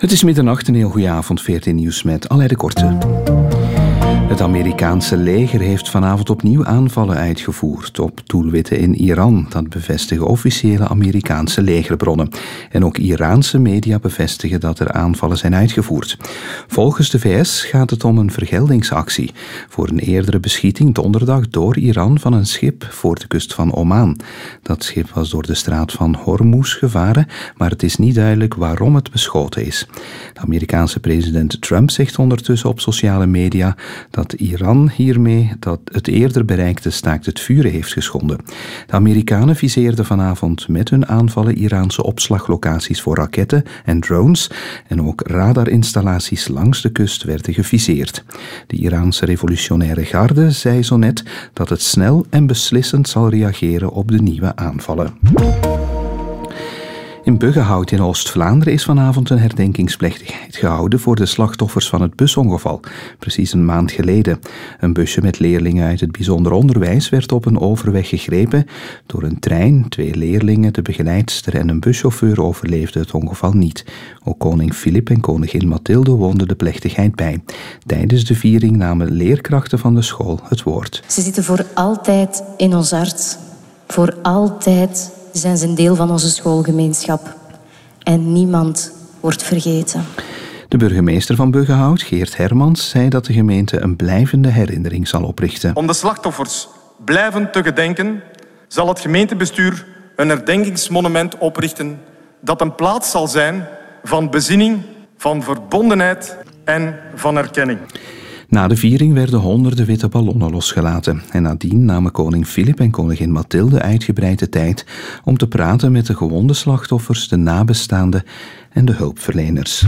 Het is middernacht, een heel goede avond, 14 Nieuws met Alain de Korte. Het Amerikaanse leger heeft vanavond opnieuw aanvallen uitgevoerd op doelwitten in Iran. Dat bevestigen officiële Amerikaanse legerbronnen. En ook Iraanse media bevestigen dat er aanvallen zijn uitgevoerd. Volgens de VS gaat het om een vergeldingsactie voor een eerdere beschieting donderdag door Iran van een schip voor de kust van Oman. Dat schip was door de straat van Hormuz gevaren, maar het is niet duidelijk waarom het beschoten is. De Amerikaanse president Trump zegt ondertussen op sociale media dat Iran hiermee dat het eerder bereikte staakt het vuren heeft geschonden. De Amerikanen viseerden vanavond met hun aanvallen Iraanse opslaglocaties voor raketten en drones en ook radarinstallaties langs de kust werden geviseerd. De Iraanse revolutionaire garde zei zo net dat het snel en beslissend zal reageren op de nieuwe aanvallen. In Buggenhout in Oost-Vlaanderen is vanavond een herdenkingsplechtigheid gehouden voor de slachtoffers van het busongeval, precies een maand geleden. Een busje met leerlingen uit het bijzonder onderwijs werd op een overweg gegrepen door een trein. 2 leerlingen, de begeleidster en een buschauffeur overleefden het ongeval niet. Ook koning Filip en koningin Mathilde woonden de plechtigheid bij. Tijdens de viering namen leerkrachten van de school het woord. Ze zitten voor altijd in ons hart. Voor altijd zijn ze een deel van onze schoolgemeenschap. En niemand wordt vergeten. De burgemeester van Buggenhout, Geert Hermans, zei dat de gemeente een blijvende herinnering zal oprichten. Om de slachtoffers blijvend te gedenken, zal het gemeentebestuur een herdenkingsmonument oprichten dat een plaats zal zijn van bezinning, van verbondenheid en van erkenning. Na de viering werden honderden witte ballonnen losgelaten. En nadien namen koning Filip en koningin Mathilde uitgebreid de tijd om te praten met de gewonde slachtoffers, de nabestaanden en de hulpverleners.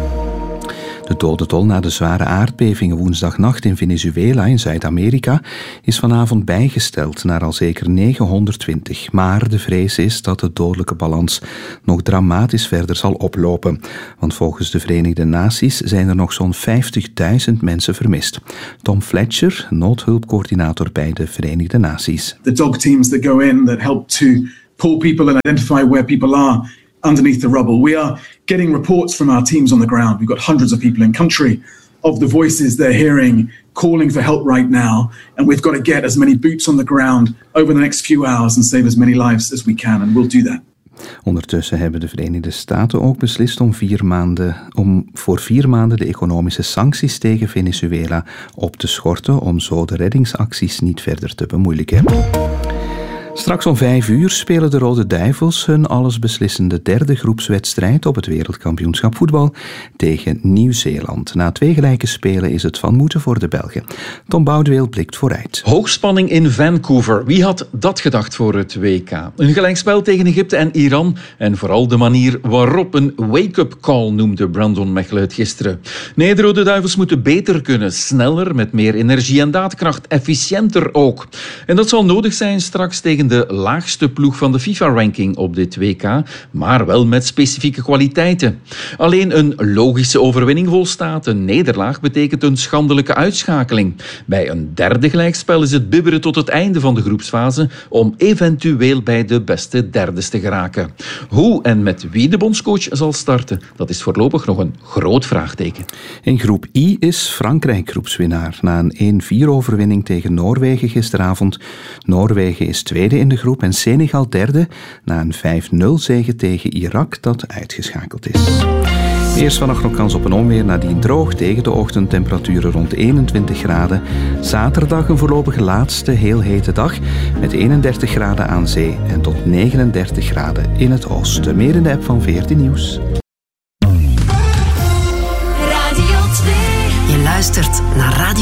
De dodentol na de zware aardbevingen woensdagnacht in Venezuela in Zuid-Amerika is vanavond bijgesteld naar al zeker 920. Maar de vrees is dat de dodelijke balans nog dramatisch verder zal oplopen. Want volgens de Verenigde Naties zijn er nog zo'n 50.000 mensen vermist. Tom Fletcher, noodhulpcoördinator bij de Verenigde Naties. The dog teams that go in that help to pull people and identify where people are underneath the rubble. We are getting reports from our teams on the ground. We've got hundreds of people in country of the voices they're hearing calling for help right now, and we've got to get as many boots on the ground over the next few hours and save as many lives as we can, and we'll do that. Ondertussen hebben de Verenigde Staten ook beslist om voor 4 maanden de economische sancties tegen Venezuela op te schorten, om zo de reddingsacties niet verder te bemoeilijken. Straks om 5 uur spelen de Rode Duivels hun allesbeslissende 3e groepswedstrijd op het wereldkampioenschap voetbal tegen Nieuw-Zeeland. Na 2 gelijke spelen is het van moeten voor de Belgen. Tom Boudeweel blikt vooruit. Hoogspanning in Vancouver. Wie had dat gedacht voor het WK? Een gelijkspel tegen Egypte en Iran. En vooral de manier waarop een wake-up call noemde Brandon Mechelen het gisteren. Nee, de Rode Duivels moeten beter kunnen. Sneller, met meer energie en daadkracht. Efficiënter ook. En dat zal nodig zijn straks tegen de laagste ploeg van de FIFA-ranking op dit WK, maar wel met specifieke kwaliteiten. Alleen een logische overwinning volstaat. Een nederlaag betekent een schandelijke uitschakeling. Bij een 3e gelijkspel is het bibberen tot het einde van de groepsfase om eventueel bij de beste derdes te geraken. Hoe en met wie de bondscoach zal starten, dat is voorlopig nog een groot vraagteken. In groep I is Frankrijk groepswinnaar na een 1-4-overwinning tegen Noorwegen gisteravond. Noorwegen is tweede in de groep en Senegal 3e na een 5-0-zege tegen Irak dat uitgeschakeld is. Eerst vannacht nog kans op een onweer, nadien droog, tegen de ochtendtemperaturen rond 21 graden. Zaterdag een voorlopig laatste heel hete dag met 31 graden aan zee en tot 39 graden in het oosten. Meer in de app van 14 Nieuws. Radio 2. Je luistert naar Radio